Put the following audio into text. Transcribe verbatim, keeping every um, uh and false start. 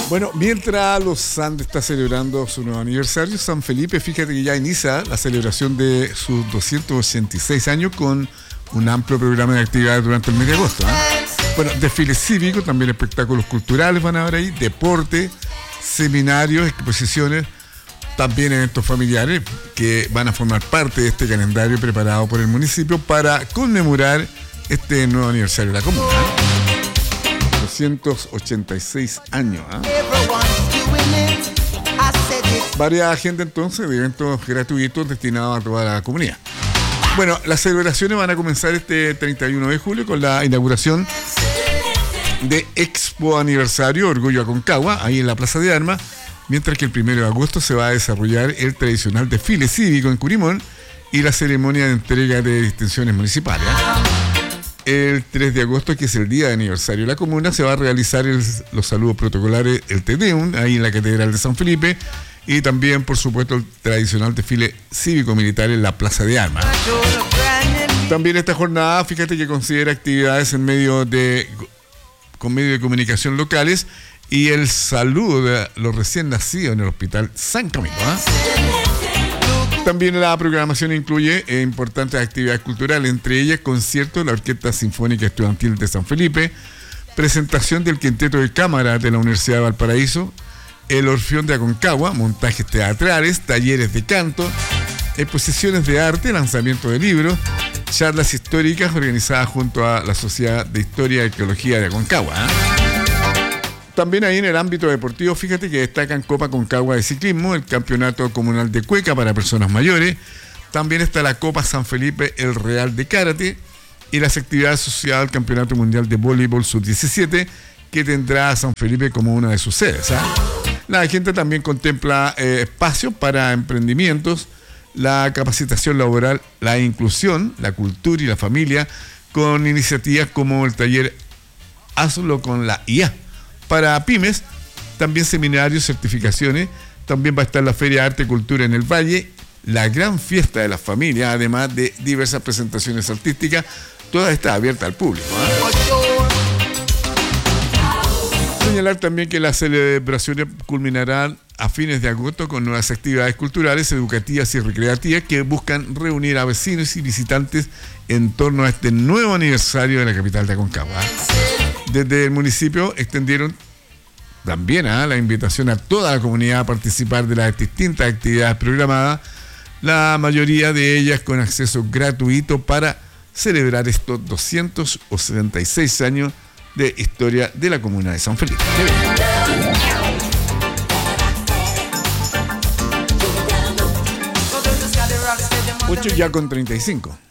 Bueno, mientras los Andes está celebrando su nuevo aniversario, San Felipe, fíjate que ya inicia la celebración de sus doscientos ochenta y seis años con un amplio programa de actividades durante el mes de agosto, ¿eh? Bueno, desfiles cívicos, también espectáculos culturales van a haber ahí, deporte, seminarios, exposiciones, también eventos familiares que van a formar parte de este calendario preparado por el municipio para conmemorar este nuevo aniversario de la comuna, ¿eh? doscientos ochenta y seis años, ¿eh? Varias agenda entonces de eventos gratuitos destinados a toda la comunidad. Bueno, las celebraciones van a comenzar este treinta y uno de julio con la inauguración de Expo Aniversario Orgullo Aconcagua, ahí en la Plaza de Armas, mientras que el primero de agosto se va a desarrollar el tradicional desfile cívico en Curimón y la ceremonia de entrega de distinciones municipales. El tres de agosto, que es el día de aniversario de la comuna, se va a realizar el, los saludos protocolares, el Te Deum, ahí en la Catedral de San Felipe, y también, por supuesto, el tradicional desfile cívico-militar en la Plaza de Armas. También esta jornada, fíjate que considera actividades en medio de, con medios de comunicación locales y el saludo de los recién nacidos en el Hospital San Camilo, ¿eh? También la programación incluye eh, importantes actividades culturales, entre ellas conciertos de la Orquesta Sinfónica Estudiantil de San Felipe, presentación del Quinteto de Cámara de la Universidad de Valparaíso, el Orfeón de Aconcagua, montajes teatrales, talleres de canto, exposiciones de arte, lanzamiento de libros, charlas históricas organizadas junto a la Sociedad de Historia y Arqueología de Aconcagua, ¿eh? También ahí en el ámbito deportivo, fíjate que destacan Copa Aconcagua de Ciclismo, el Campeonato Comunal de Cueca para personas mayores, también está la Copa San Felipe El Real de Karate y las actividades asociadas al Campeonato Mundial de Voleibol sub diecisiete, que tendrá a San Felipe como una de sus sedes, ¿eh? La agenda también contempla eh, espacios para emprendimientos, la capacitación laboral, la inclusión, la cultura y la familia, con iniciativas como el taller Hazlo con la I A para pymes, también seminarios, certificaciones, también va a estar la Feria de Arte y Cultura en el Valle, la gran fiesta de las familias, además de diversas presentaciones artísticas, toda está abierta al público, ¿eh? Señalar también que las celebraciones culminarán a fines de agosto con nuevas actividades culturales, educativas y recreativas que buscan reunir a vecinos y visitantes en torno a este nuevo aniversario de la capital de Aconcagua. Desde el municipio extendieron también ¿eh? la invitación a toda la comunidad a participar de las distintas actividades programadas, la mayoría de ellas con acceso gratuito para celebrar estos doscientos setenta y seis años de historia de la comuna de San Felipe. ocho ya con treinta y cinco.